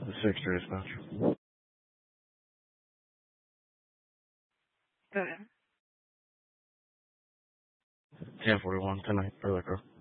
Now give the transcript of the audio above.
6 dispatch. Go ahead. 10:41 tonight, early girl.